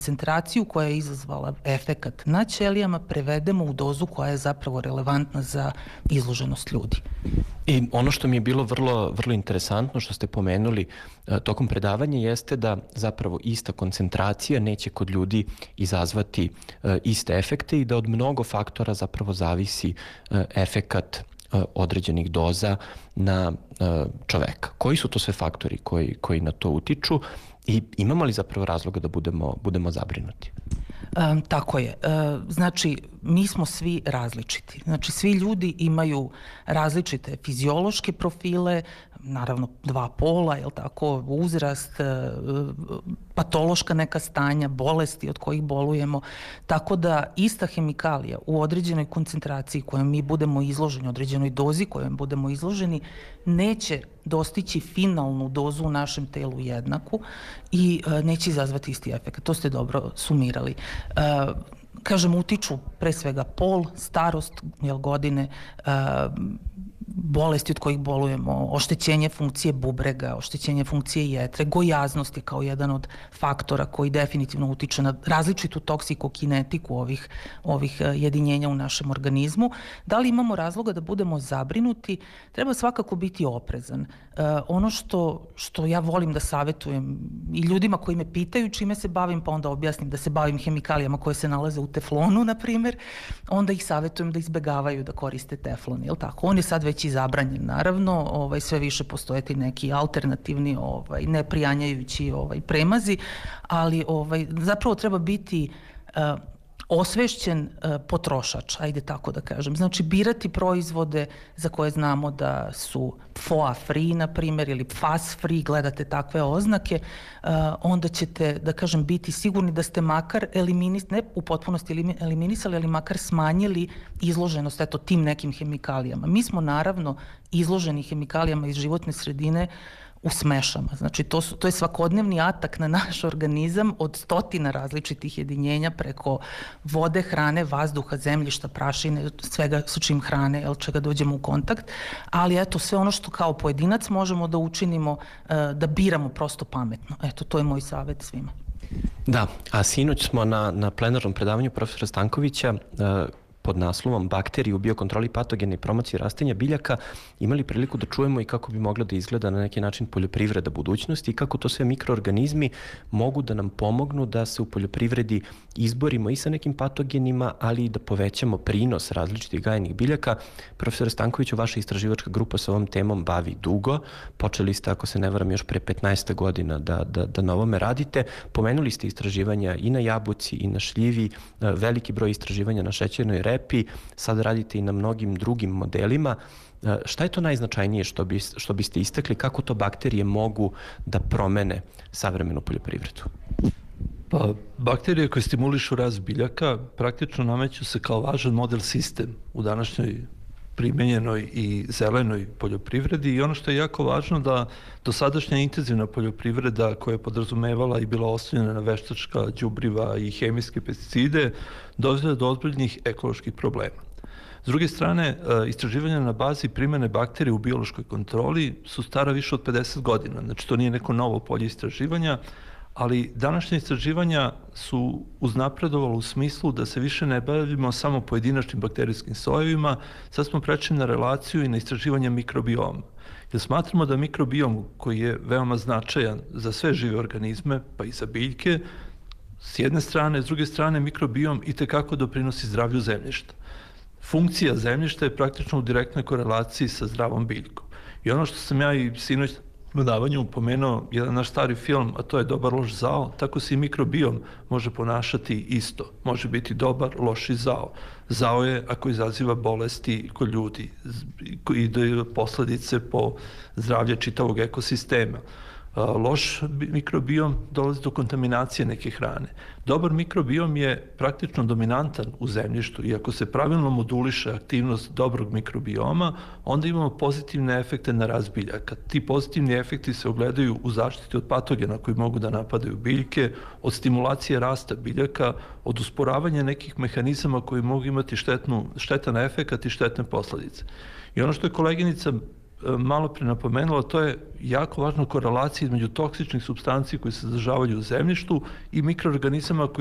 koncentraciju koja je izazvala efekat na ćelijama prevedemo u dozu koja je zapravo relevantna za izloženost ljudi. I ono što mi je bilo vrlo interesantno što ste pomenuli tokom predavanja jeste da zapravo ista koncentracija neće kod ljudi izazvati iste efekte i da od mnogo faktora zapravo zavisi efekat određenih doza na čoveka. Koji su to sve faktori koji na to utiču i imamo li zapravo razloga da budemo zabrinuti? Tako je. Znači, mi smo svi različiti. Znači, svi ljudi imaju različite fiziološke profile, naravno dva pola, jel tako, uzrast, patološka neka stanja, bolesti od kojih bolujemo, tako da ista hemikalija u određenoj koncentraciji kojom mi budemo izloženi, određenoj dozi kojom budemo izloženi, neće dostići finalnu dozu u našem telu jednaku i neće izazvati isti efekt. To ste dobro sumirali. Kažem, utiču pre svega pol, starost, godine, bolesti od kojih bolujemo, oštećenje funkcije bubrega, oštećenje funkcije jetre, gojaznost je kao jedan od faktora koji definitivno utiče na različitu toksikokinetiku ovih jedinjenja u našem organizmu. Da li imamo razloga da budemo zabrinuti? Treba svakako biti oprezan. Ono što ja volim da savetujem i ljudima koji me pitaju čime se bavim, pa onda objasnim da se bavim hemikalijama koje se nalaze u teflonu, na primjer, onda ih savetujem da izbegavaju da koriste teflon, jel tako? On je sad već i zabranjen, naravno, sve više postoje ti neki alternativni, neprijanjajući premazi, ali zapravo treba biti osvešćen potrošač, ajde tako da kažem. Znači, birati proizvode za koje znamo da su FOA free, na primjer, ili FAS free, gledate takve oznake, onda ćete, da kažem, biti sigurni da ste makar ne u potpunosti eliminisali, ali makar smanjili izloženost tim nekim hemikalijama. Mi smo naravno izloženi hemikalijama iz životne sredine u smešama. Znači, to je svakodnevni atak na naš organizam od stotina različitih jedinjenja preko vode, hrane, vazduha, zemljišta, prašine, svega sa čim hrane, čega dođemo u kontakt. Ali eto, sve ono što kao pojedinac možemo da učinimo, da biramo prosto pametno. Eto, to je moj savjet svima. Da, a sinoć smo na plenarnom predavanju profesora Stankovića pod naslovom Bakterije u biokontroli patogene i promociji rastanja biljaka imali priliku da čujemo i kako bi mogla da izgleda na neki način poljoprivreda budućnosti i kako to sve mikroorganizmi mogu da nam pomognu da se u poljoprivredi izborimo i sa nekim patogenima, ali i da povećamo prinos različitih gajenih biljaka. Profesor Stankoviću, vaša istraživačka grupa se ovom temom bavi dugo. Počeli ste, ako se ne varam, još pre 15 godina da na ovome radite. Pomenuli ste istraživanja i na jabuci i na šljivi, veliki broj istraživanja na šećernoj repi, sad radite i na mnogim drugim modelima. Šta je to najznačajnije što biste istakli, kako to bakterije mogu da promene savremenu poljoprivredu? Pa, bakterije koje stimulišu rast biljaka praktično nameću se kao važan model sistem u današnjoj primenjenoj i zelenoj poljoprivredi i ono što je jako važno da dosadašnja intenzivna poljoprivreda koja je podrazumevala i bila oslonjena na veštačka đubriva i hemijske pesticide dovede do ozbiljnih ekoloških problema. S druge strane, istraživanja na bazi primene bakterije u biološkoj kontroli su stara više od 50 godina, znači to nije neko novo polje istraživanja, ali današnje istraživanja su uznapredovala u smislu da se više ne bavimo samo pojedinačnim bakterijskim sojevima, sad smo prešli na relaciju i na istraživanje mikrobioma. Jer smatramo da mikrobiom koji je veoma značajan za sve žive organizme, pa i za biljke, s jedne strane, s druge strane mikrobiom itekako doprinosi zdravlju zemljišta. Funkcija zemljišta je praktično u direktnoj korelaciji sa zdravom biljkom. I ono što sam ja i sinoć u davanju pomenuo jedan naš stari film, a to je Dobar, loš, zao, tako se i mikrobiom može ponašati isto. Može biti dobar, loš i zao. Zao je ako izaziva bolesti kod ljudi i posledice po zdravlje čitavog ekosistema. Loš mikrobiom dolazi do kontaminacije neke hrane. Dobar mikrobiom je praktično dominantan u zemljištu i ako se pravilno moduliše aktivnost dobrog mikrobioma, onda imamo pozitivne efekte na rast biljaka. Ti pozitivni efekti se ogledaju u zaštiti od patogena koji mogu da napadaju biljke, od stimulacije rasta biljaka, od usporavanja nekih mehanizama koji mogu imati štetan efekat i štetne posledice. I ono što je koleginica malo pre napomenula, to je jako važna korelacija između toksičnih supstanci koji se zadržavaju u zemljištu i mikroorganizama koji